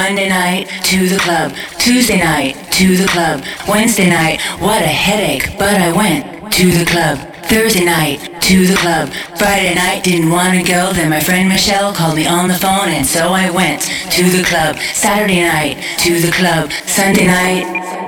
Monday night, to the club. Tuesday night, to the club. Wednesday night, what a headache, but I went to the club. Thursday night, to the club. Friday night, didn't want to go, then my friend Michelle called me on the phone, and so I went to the club. Saturday night, to the club. Sunday night,